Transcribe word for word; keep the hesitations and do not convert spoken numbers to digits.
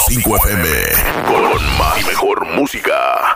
cinco F M. Con más y mejor música.